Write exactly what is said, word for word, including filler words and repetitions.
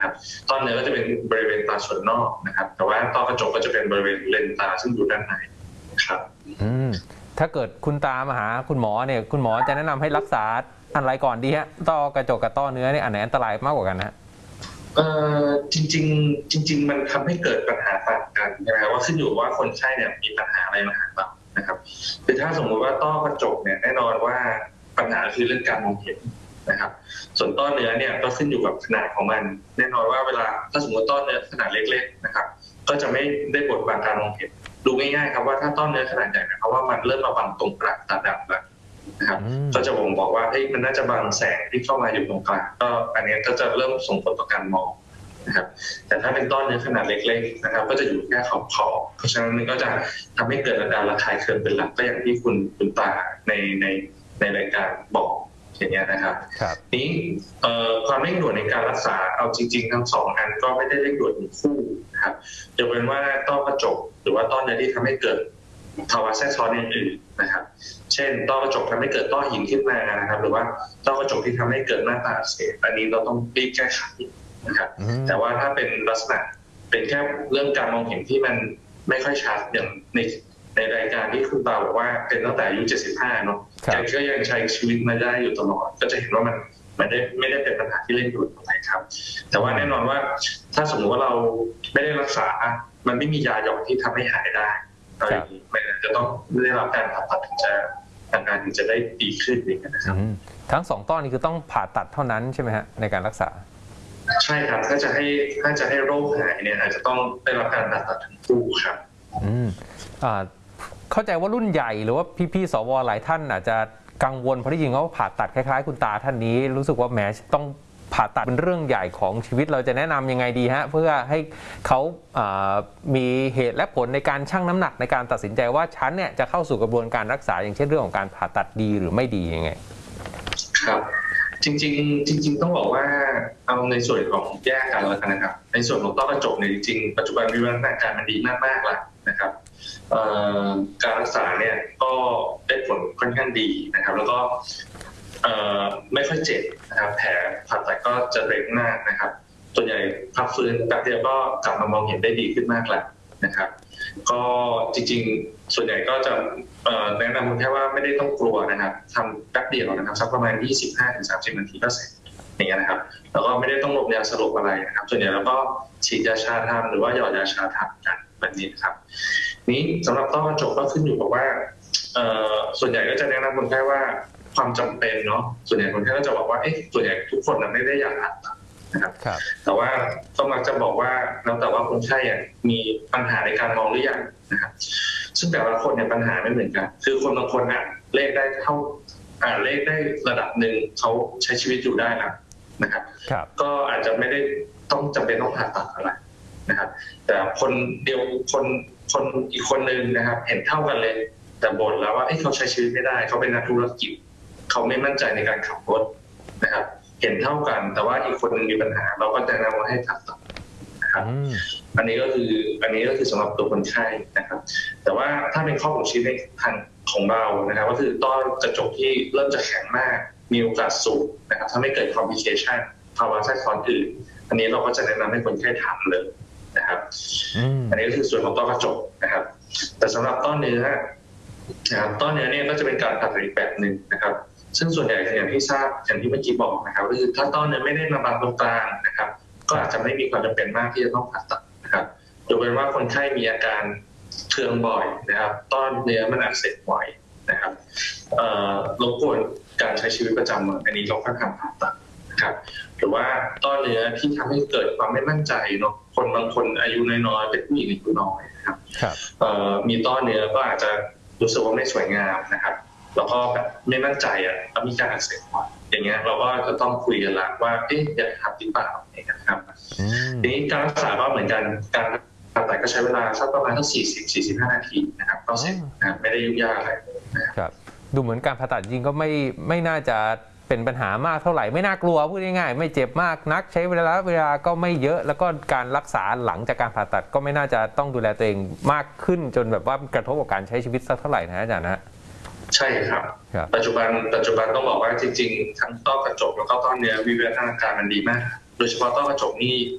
ครับต้อเนื้อก็จะเป็นบริเวณตาส่วนนอกนะครับแต่ว่าต้อกระจกก็จะเป็นบริเวณเลนตาซึ่งอยู่ด้านในครับอืมถ้าเกิดคุณตามาหาคุณหมอเนี่ยคุณหมอจะแนะนำให้รักษาอะไรก่อนดีฮะต้อกระจกกับต้อเนื้อเนี่ยอันไหนอันตรายมากกว่ากันนะเอ่อจริงๆจริงๆมันทำให้เกิดปัญหาต่างกันนะครับว่าขึ้นอยู่ว่าคนไข้เนี่ยมีปัญหาอะไรมาหาเรานะครับคือถ้าสมมุติว่าต้อกระจกเนี่ยแน่นอนว่าปัญหาคือเรื่องการมองเห็นนะครับส่วนต้อเนื้อเนี่ยก็ขึ้นอยู่กับขนาดของมันแน่นอนว่าเวลาถ้าสมมติต้อเนื้อขนาดเล็กๆนะครับก็จะไม่ได้บทบาทการมองเห็นดูง่ายๆครับว่าถ้าต้อเนื้อขนาดใหญ่เพราะว่ามันเริ่มมาบังตรงกลางตาดำแล้วนะครับก็จะบ่งบอกว่าเฮ้ยมันน่าจะบังแสงที่เข้ามาอยู่ตรงกลางก็อันนี้ก็จะเริ่มส่งผลต่อการมองนะครับแต่ถ้าเป็นต้อเนื้อขนาดเล็กๆนะครับก็จะอยู่แค่ขอบขอบเพราะฉะนั้นมันก็จะทำให้เกิดอาการระคายเคืองเป็นหลักก็อย่างที่คุณคุณตาในในในรายการบอกอย่างเงี้ยนะครับนี้ความเร่งด่วนในการรักษาเอาจริงๆทั้งสองอันก็ไม่ได้เร่งด่วนคู่นะครับจะเป็นว่าต้อกระจกหรือว่าต้อเนื้อที่ทำให้เกิดภาวะแทรกซ้อนอื่นๆนะครับเช่นต้อกระจกทำให้เกิดต้อหินขึ้นมานะครับหรือว่าต้อกระจกที่ทำให้เกิดหน้าตาอักเสบอันนี้เราต้องรีบแก้ไขนะครับแต่ว่าถ้าเป็นลักษณะเป็นแค่เรื่องการมองเห็นที่มันไม่ค่อยชัดอย่างในในรายการที่คุณตาบอกว่าเป็นตั้งแต่อายุเจ็ดสิบห้าเนาะแกก็ยังใช้ชีวิตมาได้อยู่ตลอดก็จะเห็นว่ามันไม่ได้ไม่ได้เป็นปัญหาที่เร่งด่วนอะไรครับแต่ว่าแน่นอนว่าถ้าสมมติว่าเราไม่ได้รักษามันไม่มียาหยอดที่ทำให้หายได้มันจะต้องได้รับการผ่าตัดถึงจะอาการถึงจะได้ดีขึ้นอย่างนี้นะครับทั้งสองต้อนี้คือต้องผ่าตัดเท่านั้นใช่ไหมฮะในการรักษาใช่ครับถ้าจะให้ถ้าจะให้โรคหายเนี่ยอาจจะต้องได้รับการผ่าตัดทั้งคู่ครับอืมอ่าเข้าใจว่ารุ่นใหญ่หรือว่าพี่ๆสวหลายท่านอาจจะกังวลเพราะที่จริงเขาผ่าตัดคล้ายๆคุณตาท่านนี้รู้สึกว่าแหมต้องผ่าตัดเป็นเรื่องใหญ่ของชีวิตเราจะแนะนำยังไงดีฮะเพื่อให้เขามีเหตุและผลในการชั่งน้ำหนักในการตัดสินใจว่าฉันเนี่ยจะเข้าสู่กระบวนการรักษาอย่างเช่นเรื่องของการผ่าตัดดีหรือไม่ดียังไงครับจริงๆจริงๆต้องบอกว่าเอาในส่วนของแยกกันแล้วกันนะครับในส่วนของต้อกระจกเนี่ยจริงๆปัจจุบันวิวัฒนาการมันดีมากๆแล้วนะครับการรักษาเนี่ยก็ได้ผลค่อนข้างดีนะครับแล้วก็ไม่ค่อยเจ็บนะครับแผลผ่าตัดก็จะเร็วมากนะครับส่วนใหญ่พักฟื้นแป๊บเดียวก็กลับมามองเห็นได้ดีขึ้นมากแล้วนะครับก็จริงๆส่วนใหญ่ก็จะแนะนำแค่ว่าไม่ได้ต้องกลัวนะครับทำแป๊บเดียวนะครับสักประมาณ ยี่สิบห้าถึงสามสิบ นาทีก็เสร็จอย่างเงี้ยนะครับแล้วก็ไม่ได้ต้องลงยาสลบอะไรนะครับส่วนใหญ่แล้วก็ฉีดยาชาทำหรือว่าหยอดยาชาทำกันแบบนี้ครับนี้สำหรับต้อกระจกก็ขึ้นอยู่กับว่าส่วนใหญ่ก็จะแนะนำคนไข้ว่าความจำเป็นเนาะส่วนใหญ่คนไข้ก็จะบอกว่าเอ๊ะส่วนใหญ่ทุกคนไม่ได้อยากผ่าตัดนะครับแต่ว่าก็มักจะบอกว่าแล้วแต่ว่าคนไข้มีปัญหาในการมองหรือยังนะครับซึ่งแต่ละคนเนี่ยปัญหาไม่เหมือนกันคือคนบางคนอ่ะเลขได้เท่าอ่าเลขได้ระดับหนึ่งเขาใช้ชีวิตอยู่ได้แล้วนะครับก็อาจจะไม่ได้ต้องจำเป็นต้องผ่าตัดอะไรนะครับแต่คนเดียวคนคนอีกคนนึงนะครับเห็นเท่ากันเลยแต่บ่นแล้วว่าเขาใช้ชีวิตไม่ได้เขาเป็นนักธุรกิจเขาไม่มั่นใจในการขับรถนะครับเห็นเท่ากันแต่ว่าอีกคนนึงมีปัญหาเราก็จะแนะนำให้ผ่าตัดนะครับอันนี้ก็คืออันนี้ก็คือสำหรับตัวคนไข้นะครับแต่ว่าถ้าเป็นข้อบ่งชี้ในทางของเรานะครับก็คือต้อกระจกที่เริ่มจะแข็งมากมีโอกาสสูงนะครับถ้าไม่เกิดคอมพลิเคชันภาวะแทรกซ้อนอื่นอันนี้เราก็จะแนะนำให้คนไข้ทำเลยนะครับอันนี้ก็คือส่วนของต้อกระจกนะครับแต่สำหรับต้อเนื้อนะครับต้อเนื้อเนี่ยก็จะเป็นการผ่าตัดอีกแบบหนึ่งนะครับซึ่งส่วนใหญ่อย่างที่ทราบอย่างที่เมื่อกี้บอกนะครับก็คือถ้าต้อเนื้อไม่ได้มาบางตรงกลางนะครับก็อาจจะไม่มีความจำเป็นมากที่จะต้องผ่าตัดนะครับยกเว้นว่าคนไข้มีอาการเคืองบ่อยนะครับต้อเนื้อมันอักเสบบ่อยนะครับรบกวนการใช้ชีวิตประจำวันอันนี้เราก็ทำผ่าตัดนะครับหรือว่าต้อเนื้อที่ทำให้เกิดความไม่มั่นใจเนาะคนบางคนอายุน้อยๆเป็นผู้หญิงอายุน้อยนะครับมีต้อเนื้อก็อาจจะรู้สึกว่าไม่สวยงามนะครับแล้วก็แบบไม่มั่นใจอ่ะแล้วมีการอักเสบบ่อยอย่างเงี้ยเราก็จะต้องคุยกันละว่าเอ๊ะอยากทำหรือเปล่านะครับทีนี้การรักษาก็เหมือนกันการผ่าตัดก็ใช้เวลาสักประมาณทั้งสี่สิบ สี่สิบห้านาทีนะครับก็เสร็จนะไม่ได้ยุ่งยากอะไรนะครับดูเหมือนการผ่าตัดจริงก็ไม่ไม่น่าจะเป็นปัญหามากเท่าไหร่ไม่น่ากลัวพูดง่ายๆไม่เจ็บมากนักใช้เวลาเวลาก็ไม่เยอะแล้วก็การรักษาหลังจากการผ่าตัดก็ไม่น่าจะต้องดูแลตัวเองมากขึ้นจนแบบว่ากระทบกับการใช้ชีวิตสักเท่าไหร่นะอาจารย์นะใช่ครับปัจจุบันปัจจุบันต้องบอกว่าจริงๆทั้งต้อกระจกแล้วก็ต้อเนื้อวิวัฒนาการมันดีมากโดยเฉพาะต้อกระจกนี่